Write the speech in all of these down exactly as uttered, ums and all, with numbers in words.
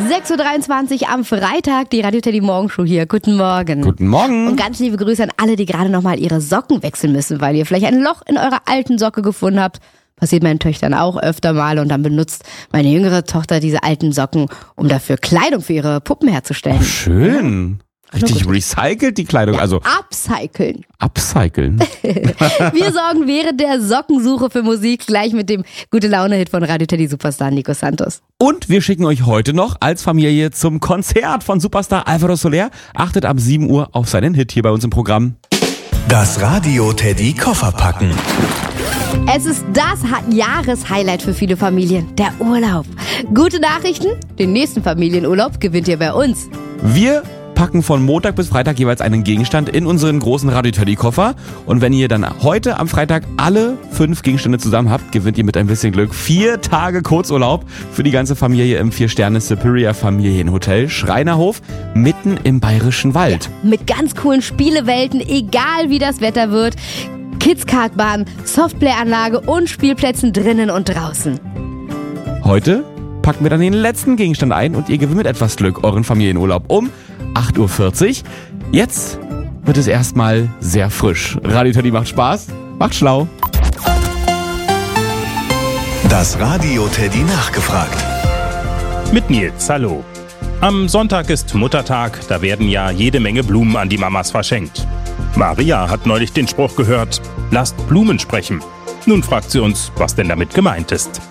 sechs Uhr dreiundzwanzig am Freitag, die Radio Teddy Morgenshow hier. Guten Morgen. Guten Morgen. Und ganz liebe Grüße an alle, die gerade nochmal ihre Socken wechseln müssen, weil ihr vielleicht ein Loch in eurer alten Socke gefunden habt. Passiert meinen Töchtern auch öfter mal und dann benutzt meine jüngere Tochter diese alten Socken, um dafür Kleidung für ihre Puppen herzustellen. Oh, schön. Richtig recycelt die Kleidung, also Upcyclen. Upcyclen. Wir sorgen während der Sockensuche für Musik gleich mit dem Gute-Laune-Hit von Radio Teddy Superstar Nico Santos. Und wir schicken euch heute noch als Familie zum Konzert von Superstar Alvaro Soler. Achtet ab sieben Uhr auf seinen Hit hier bei uns im Programm. Das Radio Teddy Kofferpacken. Es ist das Jahreshighlight für viele Familien, der Urlaub. Gute Nachrichten, den nächsten Familienurlaub gewinnt ihr bei uns. Wir packen von Montag bis Freitag jeweils einen Gegenstand in unseren großen Radio Teddy Koffer. Und wenn ihr dann heute am Freitag alle fünf Gegenstände zusammen habt, gewinnt ihr mit ein bisschen Glück vier Tage Kurzurlaub für die ganze Familie im vier Sterne Superior Familienhotel Schreinerhof mitten im Bayerischen Wald. Mit ganz coolen Spielewelten, egal wie das Wetter wird. Kids-Kartbahn, Softplay-Anlage und Spielplätzen drinnen und draußen. Heute packen wir dann den letzten Gegenstand ein und ihr gewinnt mit etwas Glück euren Familienurlaub um acht Uhr vierzig. Jetzt wird es erstmal sehr frisch. Radio Teddy macht Spaß, macht schlau. Das Radio Teddy nachgefragt. Mit Nils, hallo. Am Sonntag ist Muttertag, da werden ja jede Menge Blumen an die Mamas verschenkt. Maria hat neulich den Spruch gehört, lasst Blumen sprechen. Nun fragt sie uns, was denn damit gemeint ist.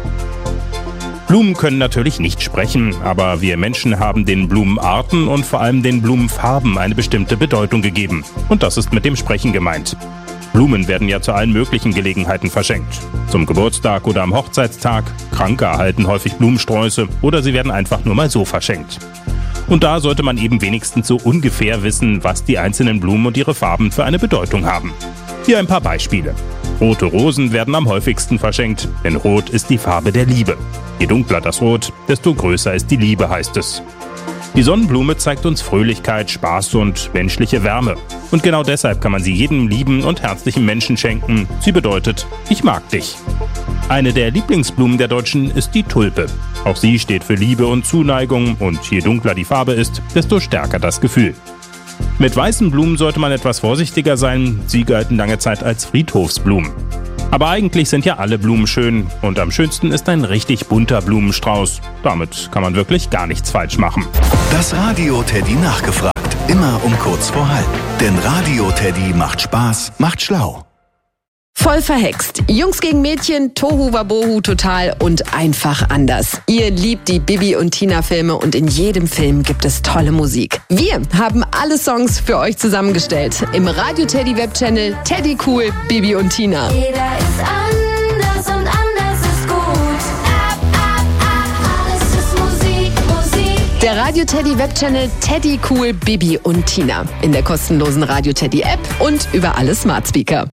Blumen können natürlich nicht sprechen, aber wir Menschen haben den Blumenarten und vor allem den Blumenfarben eine bestimmte Bedeutung gegeben. Und das ist mit dem Sprechen gemeint. Blumen werden ja zu allen möglichen Gelegenheiten verschenkt. Zum Geburtstag oder am Hochzeitstag, Kranke erhalten häufig Blumensträuße oder sie werden einfach nur mal so verschenkt. Und da sollte man eben wenigstens so ungefähr wissen, was die einzelnen Blumen und ihre Farben für eine Bedeutung haben. Hier ein paar Beispiele. Rote Rosen werden am häufigsten verschenkt, denn Rot ist die Farbe der Liebe. Je dunkler das Rot, desto größer ist die Liebe, heißt es. Die Sonnenblume zeigt uns Fröhlichkeit, Spaß und menschliche Wärme. Und genau deshalb kann man sie jedem lieben und herzlichen Menschen schenken. Sie bedeutet, ich mag dich. Eine der Lieblingsblumen der Deutschen ist die Tulpe. Auch sie steht für Liebe und Zuneigung und je dunkler die Farbe ist, desto stärker das Gefühl. Mit weißen Blumen sollte man etwas vorsichtiger sein, sie galten lange Zeit als Friedhofsblumen. Aber eigentlich sind ja alle Blumen schön und am schönsten ist ein richtig bunter Blumenstrauß. Damit kann man wirklich gar nichts falsch machen. Das Radio Teddy nachgefragt, immer um kurz vor halb. Denn Radio Teddy macht Spaß, macht schlau. Voll verhext. Jungs gegen Mädchen, Tohu Wabohu total und einfach anders. Ihr liebt die Bibi und Tina Filme und in jedem Film gibt es tolle Musik. Wir haben alle Songs für euch zusammengestellt. Im Radio Teddy Webchannel Teddy Cool, Bibi und Tina. Jeder ist anders und anders ist gut. Ab, ab, ab, alles ist Musik, Musik. Der Radio Teddy Webchannel Teddy Cool, Bibi und Tina. In der kostenlosen Radio Teddy App und über alle Smart Speaker.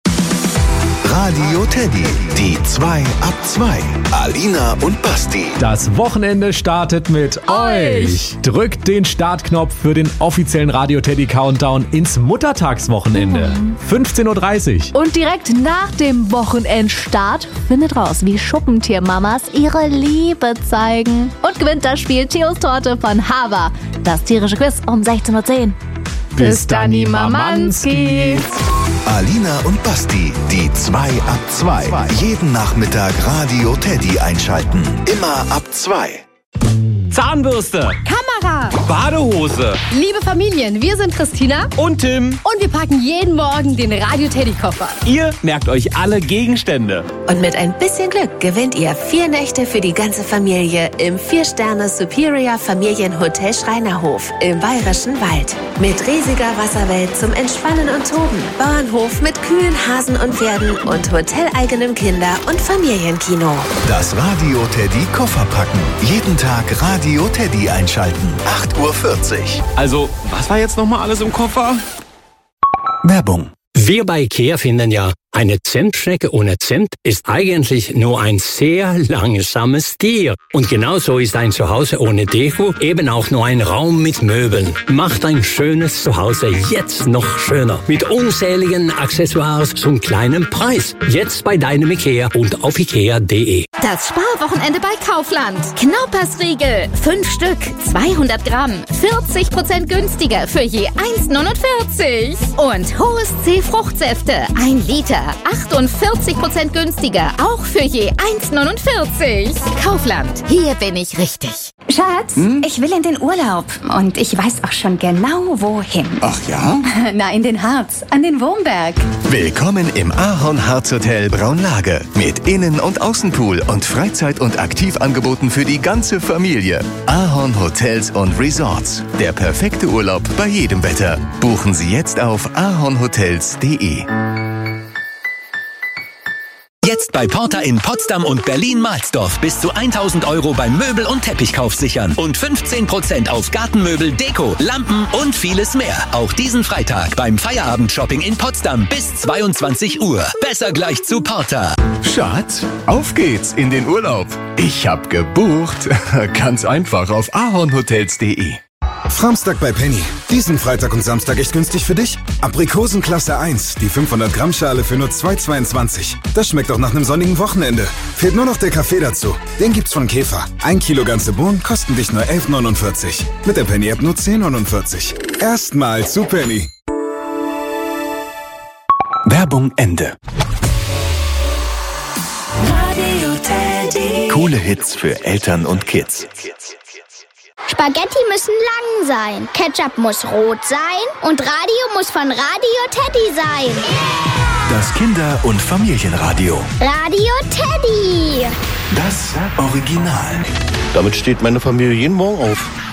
Radio Teddy, die zwei ab zwei. Alina und Basti. Das Wochenende startet mit euch. Drückt den Startknopf für den offiziellen Radio Teddy Countdown ins Muttertagswochenende. fünfzehn Uhr dreißig. Und direkt nach dem Wochenendstart findet raus, wie Schuppentiermamas ihre Liebe zeigen. Und gewinnt das Spiel Theos Torte von Hava. Das tierische Quiz um sechzehn Uhr zehn. Bis dann, die Mamanski. Alina und Basti, die zwei ab zwei. Jeden Nachmittag Radio Teddy einschalten. Immer ab zwei. Zahnbürste, Kamera, Badehose liebe Familien, wir sind Christina und Tim. und wir packen jeden Morgen den Radio Teddy Koffer. Ihr merkt euch alle Gegenstände. Und mit ein bisschen Glück gewinnt ihr vier Nächte für die ganze Familie im vier Sterne Superior Familienhotel Schreinerhof im Bayerischen Wald. Mit riesiger Wasserwelt zum Entspannen und Toben, Bauernhof mit kühlen Hasen und Pferden und hoteleigenem Kinder- und Familienkino. Das Radio Teddy Kofferpacken. Jeden Tag Radio Teddy einschalten. acht Uhr vierzig. Also, was war jetzt nochmal alles im Koffer? Werbung. Wir bei IKEA finden ja, Eine Zimtschnecke ohne Zimt ist eigentlich nur ein sehr langsames Tier. Und genauso ist ein Zuhause ohne Deko eben auch nur ein Raum mit Möbeln. Macht ein schönes Zuhause jetzt noch schöner. Mit unzähligen Accessoires zum kleinen Preis. Jetzt bei deinem Ikea und auf ikea punkt de. Das Sparwochenende bei Kaufland. Knaupersriegel, fünf Stück, zweihundert Gramm, vierzig Prozent günstiger für je eins neunundvierzig. Und Hohes C Fruchtsäfte, ein Liter, achtundvierzig Prozent günstiger, auch für je eins neunundvierzig. Kaufland, hier bin ich richtig. Schatz, hm? ich will in den Urlaub und ich weiß auch schon genau wohin. Ach ja? Na, in den Harz, an den Wurmberg. Willkommen im Ahorn Harz Hotel Braunlage mit Innen- und Außenpool und Freizeit- und Aktivangeboten für die ganze Familie. Ahorn Hotels und Resorts. Der perfekte Urlaub bei jedem Wetter. Buchen Sie jetzt auf ahornhotels punkt de. Jetzt bei Porta in Potsdam und Berlin-Mahlsdorf bis zu tausend Euro beim Möbel- und Teppichkauf sichern und fünfzehn Prozent auf Gartenmöbel, Deko, Lampen und vieles mehr. Auch diesen Freitag beim Feierabend-Shopping in Potsdam bis zweiundzwanzig Uhr. Besser gleich zu Porta. Schatz, auf geht's in den Urlaub. Ich hab gebucht. Ganz einfach auf ahornhotels punkt de. Samstag bei Penny. Diesen Freitag und Samstag echt günstig für dich? Aprikosenklasse eins, die fünfhundert Gramm Schale für nur zwei Euro zweiundzwanzig. Das schmeckt auch nach einem sonnigen Wochenende. Fehlt nur noch der Kaffee dazu. Den gibt's von Käfer. Ein Kilo ganze Bohnen kosten dich nur elf neunundvierzig. Mit der Penny-App nur zehn neunundvierzig. Erstmal zu Penny. Werbung Ende. Coole Hits für Eltern und Kids. Spaghetti müssen lang sein, Ketchup muss rot sein und Radio muss von Radio Teddy sein. Das Kinder- und Familienradio. Radio Teddy. Das Original. Damit steht meine Familie jeden Morgen auf.